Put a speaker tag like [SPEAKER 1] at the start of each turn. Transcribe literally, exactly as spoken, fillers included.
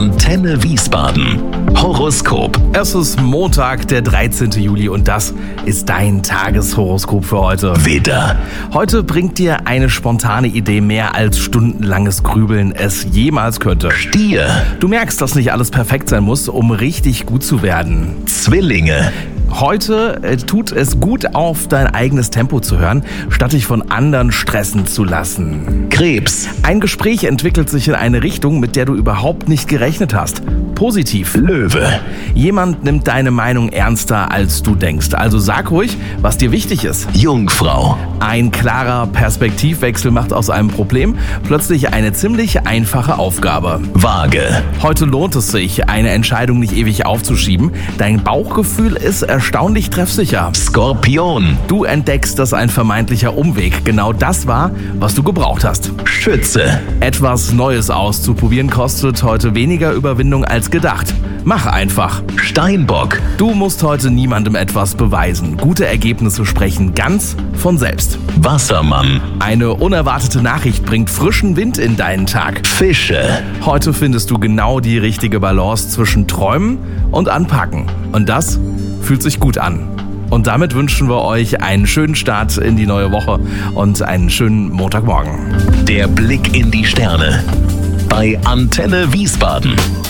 [SPEAKER 1] Antenne Wiesbaden. Horoskop.
[SPEAKER 2] Es ist Montag, der dreizehnten Juli und das ist dein Tageshoroskop für heute.
[SPEAKER 1] Widder.
[SPEAKER 2] Heute bringt dir eine spontane Idee mehr als stundenlanges Grübeln es jemals könnte.
[SPEAKER 1] Stier.
[SPEAKER 2] Du merkst, dass nicht alles perfekt sein muss, um richtig gut zu werden.
[SPEAKER 1] Zwillinge.
[SPEAKER 2] Heute äh, tut es gut, auf dein eigenes Tempo zu hören, statt dich von anderen stressen zu lassen.
[SPEAKER 1] Krebs.
[SPEAKER 2] Ein Gespräch entwickelt sich in eine Richtung, mit der du überhaupt nicht gerechnet hast. Positiv.
[SPEAKER 1] Löwe.
[SPEAKER 2] Jemand nimmt deine Meinung ernster, als du denkst. Also sag ruhig, was dir wichtig ist.
[SPEAKER 1] Jungfrau.
[SPEAKER 2] Ein klarer Perspektivwechsel macht aus einem Problem plötzlich eine ziemlich einfache Aufgabe.
[SPEAKER 1] Waage.
[SPEAKER 2] Heute lohnt es sich, eine Entscheidung nicht ewig aufzuschieben. Dein Bauchgefühl ist erstaunlich treffsicher.
[SPEAKER 1] Skorpion.
[SPEAKER 2] Du entdeckst, dass ein vermeintlicher Umweg genau das war, was du gebraucht hast.
[SPEAKER 1] Schütze.
[SPEAKER 2] Etwas Neues auszuprobieren kostet heute weniger Überwindung als gedacht. Mach einfach.
[SPEAKER 1] Steinbock.
[SPEAKER 2] Du musst heute niemandem etwas beweisen. Gute Ergebnisse sprechen ganz von selbst.
[SPEAKER 1] Wassermann.
[SPEAKER 2] Eine unerwartete Nachricht bringt frischen Wind in deinen Tag.
[SPEAKER 1] Fische.
[SPEAKER 2] Heute findest du genau die richtige Balance zwischen Träumen und Anpacken. Und das fühlt sich gut an. Und damit wünschen wir euch einen schönen Start in die neue Woche und einen schönen Montagmorgen.
[SPEAKER 1] Der Blick in die Sterne. Bei Antenne Wiesbaden.